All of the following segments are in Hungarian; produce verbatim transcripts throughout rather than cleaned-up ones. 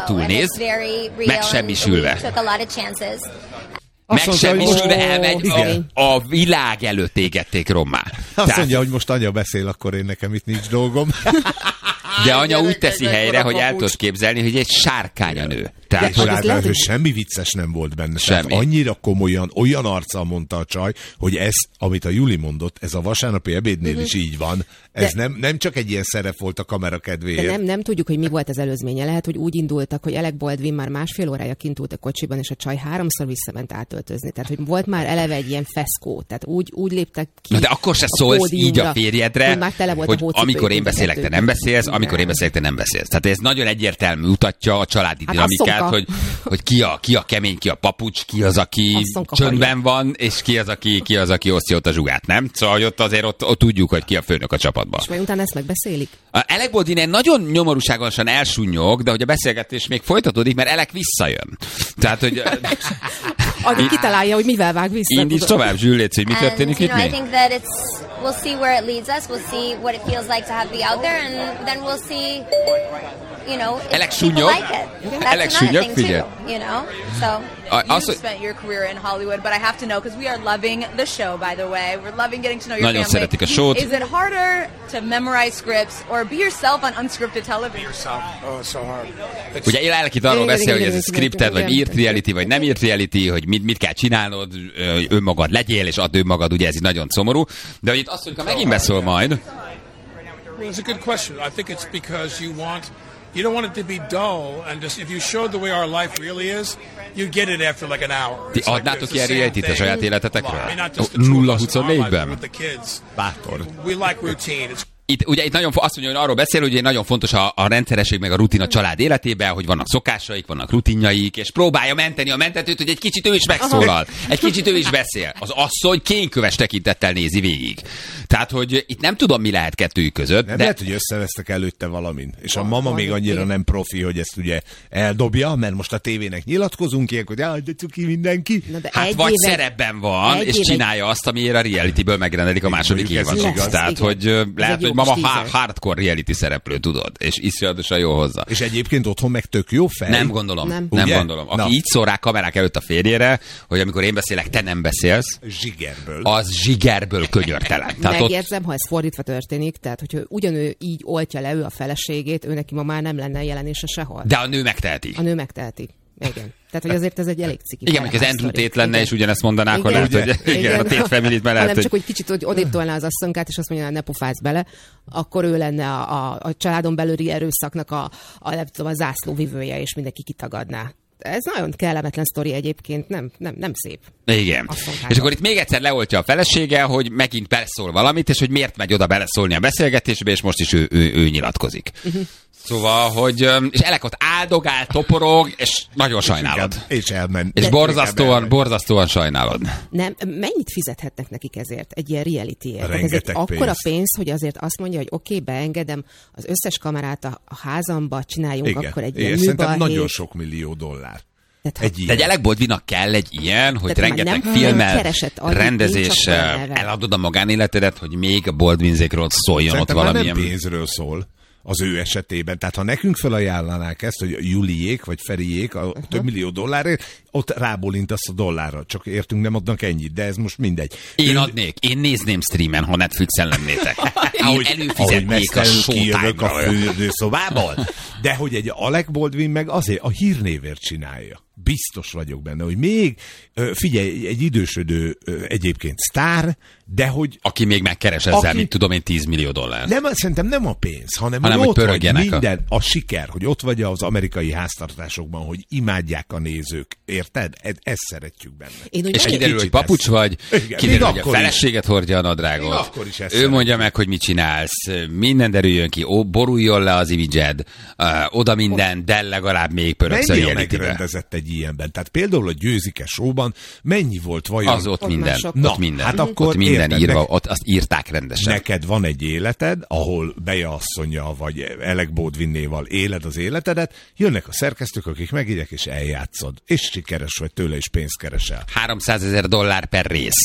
hátul néz, megsemmisülve. Megsemmisülve elmegy, a, a világ előtt égették rommá. Azt Tehát... mondja, hogy most anya beszél, akkor én nekem itt nincs dolgom. De anya úgy teszi helyre, hogy el tudod képzelni, hogy egy sárkány a nő. Tehát, hogy lehet, hogy semmi vicces nem volt benne. Semmi. Tehát annyira komolyan, olyan arccal mondta a csaj, hogy ez, amit a Juli mondott, ez a vasárnapi ebédnél uh-huh. is így van. Ez de, nem, nem csak egy ilyen szerep volt a kamera kedvéért. De nem, nem tudjuk, hogy mi volt az előzménye. Lehet, hogy úgy indultak, hogy Alec Baldwin már másfél órája kint ült a kocsiban, és a csaj háromszor visszament átöltözni. Tehát, hogy volt már eleve egy ilyen feszkó. Tehát úgy, úgy léptek ki. Na de akkor se szólsz így a férjedre, hogy, hogy amikor én beszélek, te nem beszélsz, amikor én beszélek, te nem beszélsz. Tehát ez nagyon egyértelmű mutatja a családi hát dinamikát, hogy, hogy ki, a, ki a kemény, ki a papucs, ki az, aki csöndben van, és ki az, aki, ki az, aki osztja ott a zsugát, nem? Szóval ott azért ott, ott tudjuk, hogy ki a főnök a csapatban. És majd utána ezt megbeszélik? Alec Baldwin nagyon nyomorúságosan elsúnyog, de hogy a beszélgetés még folytatódik, mert Alec visszajön. Tehát, hogy... Addig kitalálja, hogy mivel vág vissza. Indíts tovább, Zsülléc, hogy mi történik itt még? We'll see where it leads us. We'll see what it feels like to have me out there, and then we'll see, you know, if Alex people Súnyog. like it. That's another thing too, you know. So you've spent your career in Hollywood, but I have to know, because we are loving the show, by the way. We're loving getting to know your Nagyon family. szeretik a showt. Is it harder to memorize scripts or be yourself on unscripted television? Yourself. Oh, so hard. Ugye Élek itt arról beszél, hogy ez a scripted, vagy írt reality, vagy nem írt reality, hogy mit, mit kell csinálnod, önmagad legyél, és add önmagad, ugye ez így nagyon szomorú. De hogy itt azt mondjuk, ha megint beszól majd. Well, it's a good question. I think it's because you want... You don't want it to be dull, and just if you show the way our life really is, you get it after like an hour. Ti adnátok ilyen reality-t a saját életetekről? nulla huszonnégyben? Bátor. We like routine. Itt, ugye itt nagyon azt mondja, hogy arról beszél, hogy nagyon fontos a, a rendszeresség meg a rutin a család életében, hogy vannak szokásaik, vannak rutinjaik, és próbálja menteni a mentetőt, hogy egy kicsit ő is megszólal. Egy kicsit ő is beszél. Az asszony kénköves tekintettel nézi végig. Tehát, hogy itt nem tudom, mi lehet kettőjük között. Nem de... lehet, hogy összevesztek előtte valamin. És a mama még annyira nem profi, hogy ezt ugye eldobja, mert most a tévének nyilatkozunk ilyenkor, hogy jaj, de cuki mindenki. Hát vagy éve... szerepben van, és éve... csinálja azt, amiért a realityből megrendelik a második évadot. Tehát, hogy lehet, hogy mama ha- hardcore reality szereplő, tudod, és iszonyatosan jó hozzá. És egyébként otthon meg tök jó fej. Nem gondolom, nem, nem gondolom. Aki Na. így szól rá kamerák előtt a férjére, hogy amikor én beszélek, te nem beszélsz. Zsigerből. Az zsigerből könyörtelen. Megjegyzem, ha ez fordítva történik, tehát hogyha ugyanő így oltja le ő a feleségét, ő neki ma már nem lenne jelenése sehol. De a nő megteheti. A nő megteheti. Igen. Tehát, hogy azért ez egy elég ciki. Igen, amikor az Andrew Tate lenne, és ugyanezt mondanák, hogy lehet, hogy igen, igen, a Tate Family-t már lehet, hanem csak, hogy kicsit hogy odéttolná az asszonyát, és azt mondja, ne pofázz bele, akkor ő lenne a, a, a családon belüli erőszaknak a, a, a, a zászlóvivője, és mindenki kitagadná. Ez nagyon kellemetlen sztori egyébként, nem, nem, nem szép. Igen. És akkor itt még egyszer leoltja a felesége, hogy megint beleszól valamit, és hogy miért megy oda beleszólni a beszélgetésbe, és most is ő, ő, ő nyilatkozik. Uh-huh. Szóval, hogy és Alec ott áldogál, toporog, és nagyon sajnálod. És elment. És borzasztóan, borzasztóan sajnálod. Nem, mennyit fizethetnek nekik ezért? Egy ilyen reality-ért? Ez egy akkora pénz, hogy azért azt mondja, hogy oké, okay, beengedem az összes kamerát a, a házamba, csináljunk igen. akkor egy ilyen műbalhét. Szerintem nagyon sok millió dollár. Tehát, egy de egy Alec Baldwinnak kell egy ilyen, hogy tehát rengeteg filmmel, rendezéssel eladod a magánéletedet, hogy még a Baldwinzékről szóljon szerintem ott valamilyen. Nem pénzről szól az ő esetében. Tehát ha nekünk felajánlanák ezt, hogy Juliék vagy Feriék a uh-huh. több millió dollárért, ott rábólintasz a dollárra. Csak értünk, nem adnak ennyit, de ez most mindegy. Én Ön... adnék, én nézném streamen, ha Netflixen lennétek. Én előfizetnék a Showtime-ra. A fürdőszobából. De hogy egy Alec Baldwin meg azért a hírnévért csinálja. Biztos vagyok benne, hogy még, figyelj, egy idősödő egyébként sztár, de hogy... Aki még megkeres ezzel, aki, mit tudom én, tíz millió dollár. Nem, szerintem nem a pénz, hanem, hanem hogy ott vagy minden, a... a siker, hogy ott vagy az amerikai háztartásokban, hogy imádják a nézők, érted? Ezt szeretjük benne. Én és kiderül, hogy papucs vagy, igen, kiderül, hogy a feleséget is. Hordja a nadrágot, ő szeretem. Mondja meg, hogy mit csinálsz, minden derüljön ki, ó, boruljon le az imidzsed, uh, oda minden, de legalább még pöröksz a realitybe. Megrendezett egy ilyenben. Tehát például a Győzike Showban mennyi volt vajon? Az ott, ott minden. Na, ott minden. Hát akkor ott minden érted, írva, neked, ott azt írták rendesen. Neked van egy életed, ahol Beja asszonya vagy Alec Baldwinnéval éled az életedet, jönnek a szerkesztők, akik megírják, és eljátszod. És sikeres vagy tőle, és pénzt keresel. háromszázezer dollár per rész.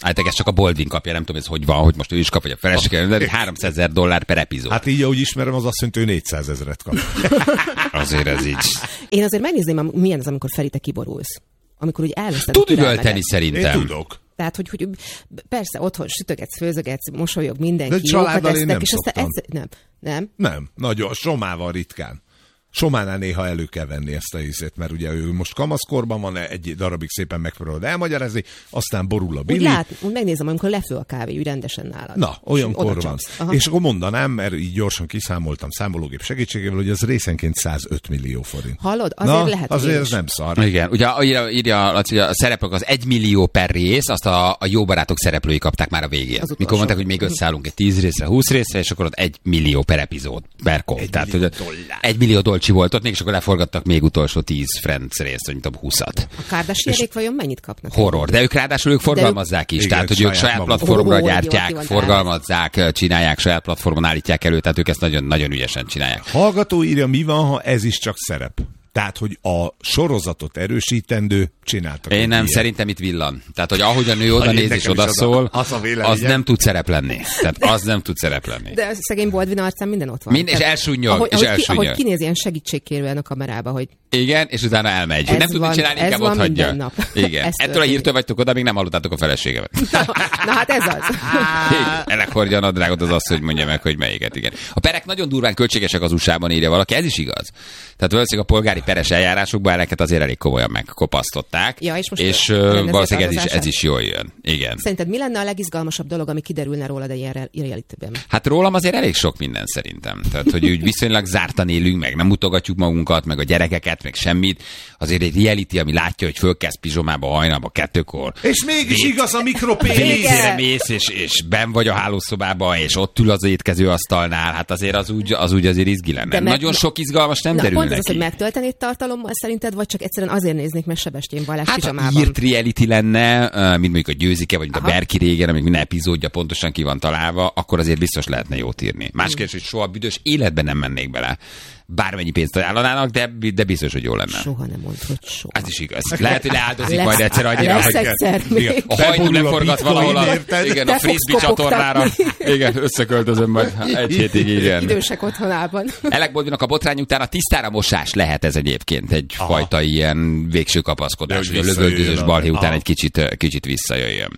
Hát ez csak a Baldwin kapja, nem tudom, ez hogy van, hogy most ő is kap, vagy a felesége, de háromszázezer dollár per epizód. Hát így, ahogy ismerem, az azt mondja, hogy ő négyszázezret kap. Azért ez így. Én azért megnézném, milyen az, amikor Feri, te kiborulsz. Amikor úgy elveszted. Tud üvölteni szerintem. Én tudok. Tehát, hogy, hogy persze otthon sütögetsz, főzögetsz, mosolyog mindenki, de jókat esznek, nem és aztán egyszer... Nem, nem. Nem, nagyon, Somával ritkán. Sománál néha elő kell venni ezt a hiszét, mert ugye ő most kamaszkorban van, egy darabig szépen megpróbálod elmagyarázni, aztán borul a Billy. Úgy lát, úgy megnézem, amikor lefő a kávé, úgy rendesen nálad. Na, olyankor van. És akkor mondanám, mert így gyorsan kiszámoltam számológép segítségével, hogy az részenként százöt millió forint. Hallod? Azért Na, lehet azért ez is. nem szar. Igen, ugye írja, írja Laci, a szereplők az egy millió per rész, azt a, a jó barátok szereplői kapták már a végén. Mikor mondták, hogy még összeállunk egy tíz részre, húsz részre, és akkor ott egy millió per epizód, per kont. Tehát, millió egy millió dolcsi volt ott, még és akkor leforgattak még utolsó tíz Friends részt, vagy tudom, húszat. A Kardashianék vajon mennyit kapnak? Horror, de ők ráadásul ők forgalmazzák is, igen, tehát hogy ők saját platformra oh, gyártják, jó, forgalmazzák, csinálják, saját platformon állítják elő, tehát ők ezt nagyon, nagyon ügyesen csinálják. Hallgató írja, mi van, ha ez is csak szerep? Tehát, hogy a sorozatot erősítendő csináltak. Én nem, ilyen. Szerintem itt villan. Tehát, hogy ahogy a nő oda néz és odaszól, az, az nem tud szerep lenni. Tehát az nem tud szerep lenni. De a szegény Baldwin arcán minden ott van. Mind, és elsúnyog. Ahogy, és ahogy, elsúnyog. Ki, ahogy kinéz ilyen segítségkérően a kamerába, hogy... Igen, és utána elmegy. Nem tud mit csinálni, inkább ott hagyja. Igen. Ettől a hírtől vagytok oda, még nem hallottátok a feleségemet. Na, na hát ez az. Ennek hordja a nadrágot az az, hogy mondja meg, hogy melyiket. Igen. A perek nagyon durván költségesek az u es á-ban, írja valaki, ez is igaz. Tehát valószínűleg a polgári peres eljárásokban eleket azért elég komolyan megkopasztották. Ja, és most és valószínűleg ez is, ez is jól jön. Igen. Szerinted mi lenne a legizgalmasabb dolog, ami kiderülne rólad egy ilyen realityben? Hát rólam azért elég sok minden szerintem. Tehát, hogy úgy viszonylag zártan élünk, meg nem mutogatjuk magunkat, meg a gyerekeket, meg semmit. Azért egy reality, ami látja, hogy fölkezd pizsomába hajnalba kettőkor. És mégis Vét, igaz a mikropénisz. Vécére mész, és, és benn vagy a hálószobába, és ott ül az étkező asztalnál. Hát azért az úgy, az úgy azért izgi lenne. Meg, nagyon sok izgalmas nem na, derül pont neki. Az, hogy megtöltenéd tartalommal szerinted, vagy csak egyszerűen azért néznék, mert Sebestyén Balázs hát, pizsamában. Hát írt reality lenne, mint mondjuk a Győzike, vagy mint a Berki régen, amíg minden epizódja pontosan ki van találva, akkor azért biztos lehetne jót írni. Más kérdés, hogy soha büdös életben nem mennék bele. Bármennyi pénzt ajánlanának, de, de biztos, hogy jó lenne. Soha nem mondd, hogy soha. Ez is igaz. Lehet, hogy leáldozik lesz, majd egyszer annyira, hogy egyszer a hajnú leforgat valahol a, igen, a frisbee csatornára. Igen, összeköltözöm majd egy hétig, igen. Idősek otthonában. Alec Baldwinnak a botrány után a tisztára mosás lehet ez egyébként egy aha. fajta ilyen végső kapaszkodás, hogy a lövöldözős balhé után egy kicsit, kicsit visszajöjjön.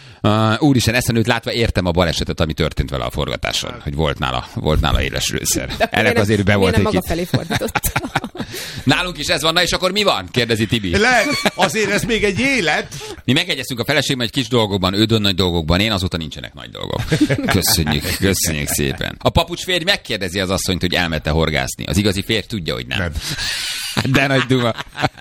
Uh, úristen, eszenőt látva értem a balesetet, ami történt vele a forgatáson, hogy volt nála, volt nála éles rőszer. Ennek azért be volt egy maga felé fordított. Nálunk is ez van, na és akkor mi van? Kérdezi Tibi. Le, azért ez még egy élet. Mi megegyeztünk a feleségem egy kis dolgokban, ő dön nagy dolgokban, én azóta nincsenek nagy dolgok. Köszönjük, köszönjük szépen. A papucs férj megkérdezi az asszonyt, hogy elmette horgászni. Az igazi férj tudja, hogy nem. nem. De nagy duma.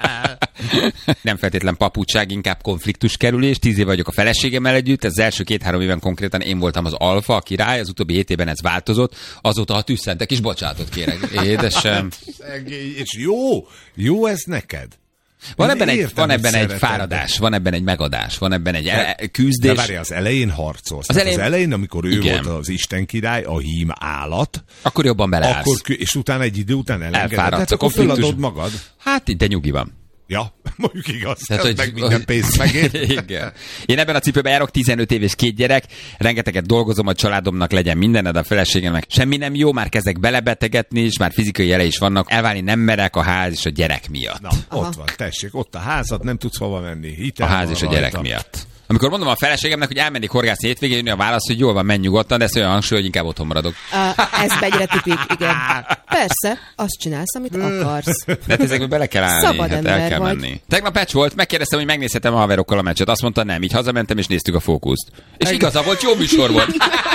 Nem feltétlen papucság, inkább konfliktus kerülés. Tíz év vagyok a feleségemmel együtt, ez az első két-három éven konkrétan én voltam az alfa, a király, az utóbbi hét évben ez változott, azóta ha tüsszentek is, bocsánatot kérek. Édesem. És jó, jó ez neked. Van ebben, egy, van ebben egy fáradás, van ebben egy megadás, van ebben egy el, küzdés. De várj, az elején harcolsz. Az elején, az elején, amikor ő igen. volt az Isten király, a hím állat. Akkor jobban beleállsz. Akkor, és utána egy idő után elengedett. Akkor föladod magad. Hát de nyugi van. Ja, mondjuk igaz. Tehát, hogy, meg minden pénzt megér. Igen. Én ebben a cipőben járok, tizenöt év és két gyerek, rengeteget dolgozom, a családomnak legyen mindened, a feleségemnek semmi nem jó, már kezdek belebetegedni, és már fizikai jele is vannak, elválni nem merek a ház és a gyerek miatt. Na, aha. Ott van, tessék, ott a házad, nem tudsz hova menni. Hitel a ház és a gyerek rajta. Miatt. Amikor mondom a feleségemnek, hogy elmennék horgászni hétvégén, jönni a válasz, hogy jól van, menj nyugodtan, de ez olyan hangsúly, hogy inkább otthon maradok. Uh, ez egyre tipik, igen. Persze, azt csinálsz, amit akarsz. De ezekből bele kell állni, szabad hát el kell vagy. Menni. Tegnap meccs volt, megkérdeztem, hogy megnézhetem a haverokkal a meccset. Azt mondta nem, így hazamentem és néztük a Fókuszt. És igaza volt, jó műsor volt.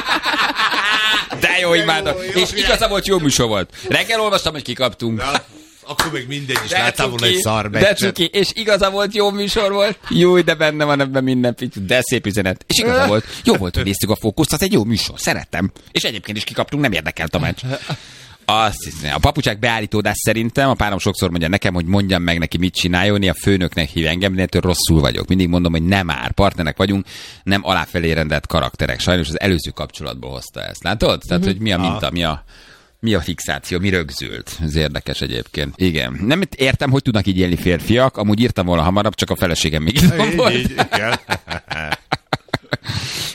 De jó, imádom. És igaza volt, jó műsor volt. Reggel olvastam, hogy kikaptunk. Akkor még mindegy is láttál volna egy szar de cuki, és igaza volt, jó műsor volt. Jó, de benne van ebben minden picit, de szép üzenet. És igaza volt, jó volt, hogy néztük a Fókuszt, az egy jó műsor, szerettem. És egyébként is kikaptunk, nem érdekelt a meccs. Azt hiszem, a papucsák beállítódás szerintem, a párom sokszor mondja nekem, hogy mondjam meg neki, mit csináljon, én a főnöknek hív engem, mindentől rosszul vagyok. Mindig mondom, hogy nem már, partnerek vagyunk, nem aláfelé rendelt karakterek. Sajnos az előző kapcsolatból hozta ezt. Látod? Tehát, hogy mi a minta, mi a... Mi a fixáció, mi rögzült? Ez érdekes egyébként. Igen. Nem értem, hogy tudnak így élni férfiak, amúgy írtam volna hamarabb, csak a feleségem még itt van volt. Így,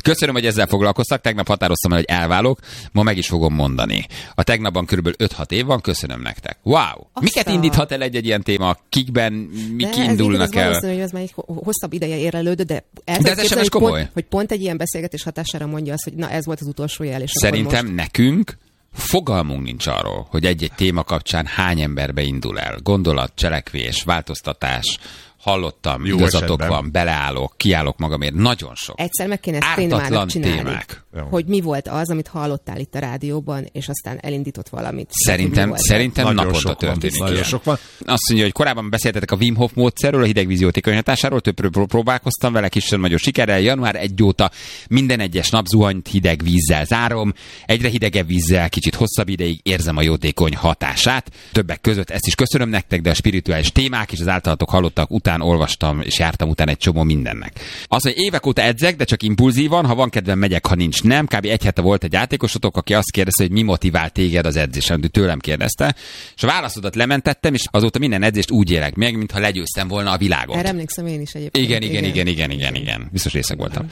Köszönöm, hogy ezzel foglalkoztak. Tegnap határoztam el, hogy elválok. Ma meg is fogom mondani. A tegnapban körülbelül öt-hat év van. Köszönöm nektek. Wow! Aztán. Miket indíthat el egy-egy ilyen téma? Kikben mik de indulnak el? Ez hogy az már egy hosszabb ideje érlelődő, de de ez es em es komoly. Pont, hogy pont egy ilyen beszélgetés hatására mondja azt, hogy na ez volt az utolsó jel. És szerintem most... nekünk fogalmunk nincs arról, hogy egy-egy téma kapcsán hány emberbe indul el. Gondolat, cselekvés, változtatás, hallottam, jó igazatok esetben. Van, beleállok, kiállok magamért, nagyon sok. Egyszer meg kéne ezt témának csinálni, hogy mi volt az, amit hallottál itt a rádióban, és aztán elindított valamit. Szerintem, szerintem naponta történik. Nagyon sok van. Azt mondja, hogy korábban beszéltetek a Wim Hof módszerről, a hidegvíz jótékony hatásáról, többről próbálkoztam vele, kisebb nagyon sikerrel. január elseje óta minden egyes nap zuhanyt hideg vízzel zárom, egyre hidegebb vízzel, kicsit hosszabb ideig érzem a jótékony hatását. Többek között ezt is köszönöm nektek, de a spirituális témák és az általatok hallottak után olvastam és jártam utána egy csomó mindennek. Az, hogy évek óta edzek, de csak impulzívan, ha van kedvem, megyek, ha nincs, nem. Kb. Egy hete volt egy játékosotok, aki azt kérdezte, hogy mi motivál téged az edzésen, tőlem kérdezte, és a válaszodat lementettem, és azóta minden edzést úgy élek meg, mintha legyőztem volna a világot. Erre emlékszem én is egyébként. Igen, igen, igen, igen, igen, igen. Biztos részeg voltam.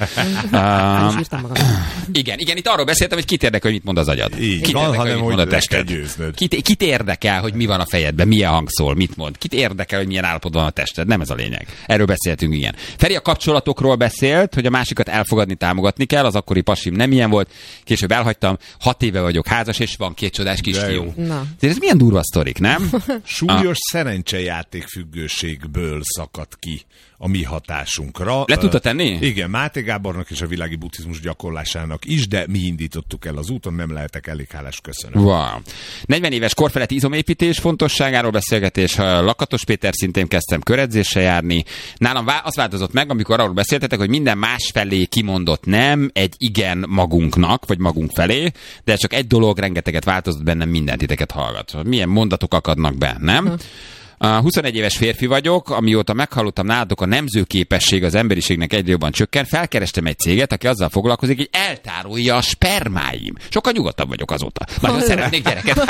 uh, igen, igen, itt arról beszéltem, hogy kit érdekel, hogy mit mond az agyad. Kit érdekel, hogy mit mond a tested. Kit, kit érdekel, hogy mi van a fejedben, milyen hang szól, mit mond. Kit érdekel, hogy milyen állapotban van a tested. Nem ez a lényeg. Erről beszéltünk, igen. Feri a kapcsolatokról beszélt, hogy a másikat elfogadni, támogatni kell, az akkori pasim nem ilyen volt. Később elhagytam, hat éve vagyok házas, és van két csodás kisfiú. Ez milyen durva sztorik, nem? Súlyos ah. szerencsejáték függőségből szakadt ki a mi hatásunkra. Le tudta tenni? Igen, Máté Gábornak és a világi buddhizmus gyakorlásának is, de mi indítottuk el az úton, nem lehetek elég hálás, köszönöm. Wow. negyven éves korfeletti izomépítés fontosságáról beszélgetés, Lakatos Péter szintén kezdtem köredzéssel járni. Nálam az változott meg, amikor arról beszéltetek, hogy minden más felé kimondott nem, egy igen magunknak, vagy magunk felé, de csak egy dolog, rengeteget változott bennem, mindent titeket hallgat. Milyen mondatok akadnak be, nem? Hm. Uh, huszonegy éves férfi vagyok, amióta meghallottam nálatok, a nemzőképesség az emberiségnek egyre jobban csökken, felkerestem egy céget, aki azzal foglalkozik, hogy eltárolja a spermáim. Sokkal nyugodtabb vagyok azóta. Nagyon szeretnék gyereket.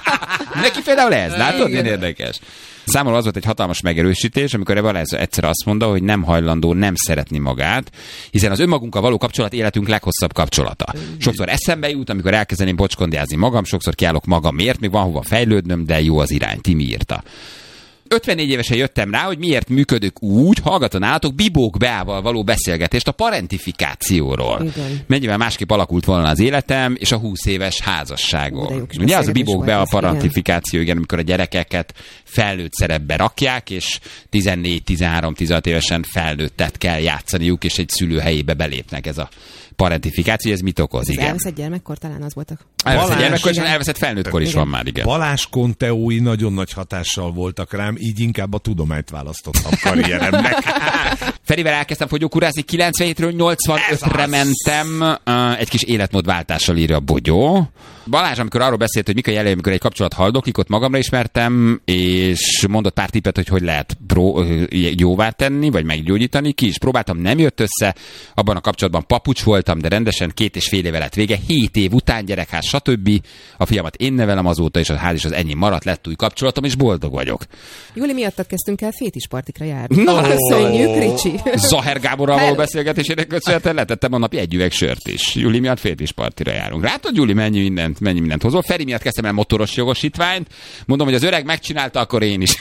Neki például ez, látod? Milyen érdekes. Számomra az volt egy hatalmas megerősítés, amikor Balázs egyszer azt mondta, hogy nem hajlandó nem szeretni magát, hiszen az önmagunkkal való kapcsolat életünk leghosszabb kapcsolata. Sokszor eszembe jut, amikor elkezdeném bocskondiázni magam, sokszor kiállok magamért, még van hova fejlődnöm, de jó az irány. Timi írta. ötvennégy évesen jöttem rá, hogy miért működök úgy, hallgatom nálatok Bibók Beával való beszélgetést a parentifikációról. Mennyivel másképp alakult volna az életem, és a húsz éves házasságom. Ugye az a Bibók Bea a parentifikáció, igen, amikor a gyerekeket felnőtt szerepbe rakják, és tizennégy, tizenhárom, tizenhat évesen felnőttet kell játszaniuk, és egy szülő helyébe belépnek. Ez a parentifikáció, ez mit okoz, igen. Elveszett gyermekkor talán az voltak. Elveszett gyermekkor, és elveszett felnőttkor is van már, igen. Balázs Konteói nagyon nagy hatással voltak rám, így inkább a tudományt választottam karrieremnek. Ferivel elkezdtem fogyókúrázni, kilencvenhétről nyolcvanötre mentem, egy kis életmódváltással írja a Bogyó. Balázs, amikor arról beszélt, hogy mik a jelei, amikor egy kapcsolat haldoklik, ott magamra ismertem, és mondott pár tippet, hogy hogy lehet pró- jóvá tenni, vagy meggyógyítani. Ki is próbáltam, nem jött össze. Abban a kapcsolatban papucs voltam, de rendesen két és fél éve lett vége. Hét év után gyerekház, stb. A fiamat én nevelem azóta, és a ház is az ennyi maradt, lett új kapcsolatom, és boldog vagyok. Júli, miattad kezdtünk el fétispartikra járni. Na, köszönjük, Ricsi. Zaher Gáborral való beszélgetésének köszönhetően letettem a napi egy üveg sört is. Júli miatt fétispartira járunk. Látod, Júli, mennyi mindent, mennyi mindent hozol. Feri miatt kezdtem el motoros jogosítványt. Mondom, hogy az öreg megcsinálta, akkor én is.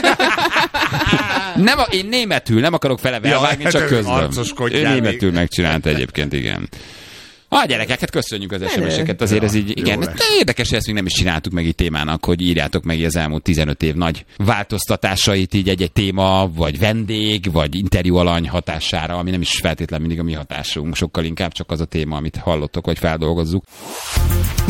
Nem, a, én németül, nem akarok fele vágni, ja, csak közben. Ő németül megcsinálta egyébként, igen. A gyerekeket köszönjük az es em es-eket, azért ja, ez így, igen, ez érdekes, hogy ezt még nem is csináltuk meg így témának, hogy írjátok meg az elmúlt tizenöt év nagy változtatásait így egy-egy téma, vagy vendég, vagy interjú alany hatására, ami nem is feltétlenül mindig a mi hatásunk, sokkal inkább csak az a téma, amit hallottok, vagy feldolgozzuk.